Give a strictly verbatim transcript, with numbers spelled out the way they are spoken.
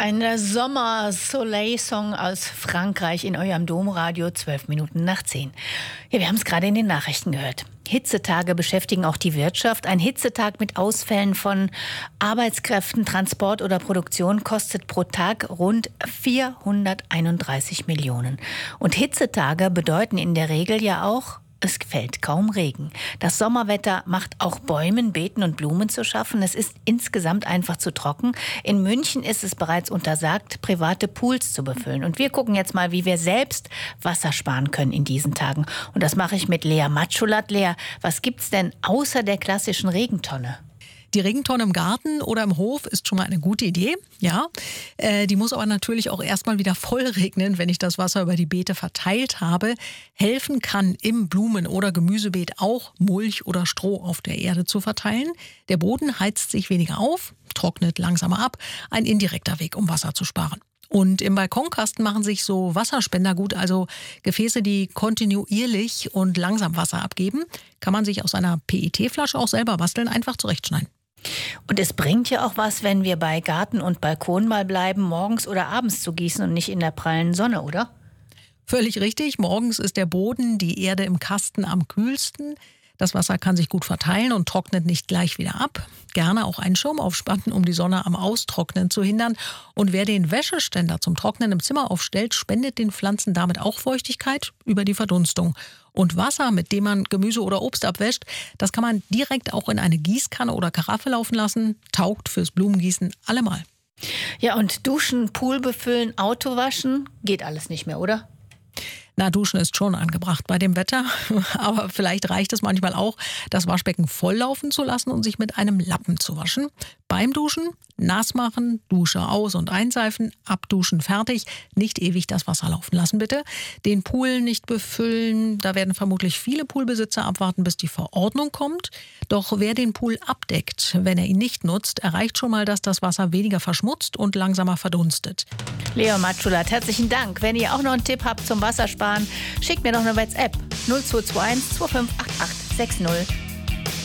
Ein Sommer-Soleil-Song aus Frankreich in eurem Domradio, zwölf Minuten nach zehn. Ja, wir haben es gerade in den Nachrichten gehört. Hitzetage beschäftigen auch die Wirtschaft. Ein Hitzetag mit Ausfällen von Arbeitskräften, Transport oder Produktion kostet pro Tag rund vierhunderteinunddreißig Millionen. Und Hitzetage bedeuten in der Regel ja auch, es fällt kaum Regen. Das Sommerwetter macht auch Bäumen, Beeten und Blumen zu schaffen. Es ist insgesamt einfach zu trocken. In München ist es bereits untersagt, private Pools zu befüllen. Und wir gucken jetzt mal, wie wir selbst Wasser sparen können in diesen Tagen. Und das mache ich mit Lea Matschulat. Lea, was gibt's denn außer der klassischen Regentonne? Die Regentonne im Garten oder im Hof ist schon mal eine gute Idee, ja. Äh, die muss aber natürlich auch erstmal wieder voll regnen, wenn ich das Wasser über die Beete verteilt habe. Helfen kann im Blumen- oder Gemüsebeet auch Mulch oder Stroh auf der Erde zu verteilen. Der Boden heizt sich weniger auf, trocknet langsamer ab. Ein indirekter Weg, um Wasser zu sparen. Und im Balkonkasten machen sich so Wasserspender gut, also Gefäße, die kontinuierlich und langsam Wasser abgeben. Kann man sich aus einer P E T-Flasche auch selber basteln, einfach zurechtschneiden. Und es bringt ja auch was, wenn wir bei Garten und Balkon mal bleiben, morgens oder abends zu gießen und nicht in der prallen Sonne, oder? Völlig richtig. Morgens ist der Boden, die Erde im Kasten am kühlsten. Das Wasser kann sich gut verteilen und trocknet nicht gleich wieder ab. Gerne auch einen Schirm aufspannen, um die Sonne am Austrocknen zu hindern. Und wer den Wäscheständer zum Trocknen im Zimmer aufstellt, spendet den Pflanzen damit auch Feuchtigkeit über die Verdunstung. Und Wasser, mit dem man Gemüse oder Obst abwäscht, das kann man direkt auch in eine Gießkanne oder Karaffe laufen lassen. Taugt fürs Blumengießen allemal. Ja, und Duschen, Pool befüllen, Auto waschen, geht alles nicht mehr, oder? Na, Duschen ist schon angebracht bei dem Wetter, aber vielleicht reicht es manchmal auch, das Waschbecken volllaufen zu lassen und sich mit einem Lappen zu waschen. Beim Duschen nass machen, Dusche aus- und einseifen, abduschen, fertig. Nicht ewig das Wasser laufen lassen, bitte. Den Pool nicht befüllen, da werden vermutlich viele Poolbesitzer abwarten, bis die Verordnung kommt. Doch wer den Pool abdeckt, wenn er ihn nicht nutzt, erreicht schon mal, dass das Wasser weniger verschmutzt und langsamer verdunstet. Lea Matschulat, herzlichen Dank. Wenn ihr auch noch einen Tipp habt zum Wassersparen, schickt mir noch eine WhatsApp null zwei zwei eins zwei fünf acht acht sechs null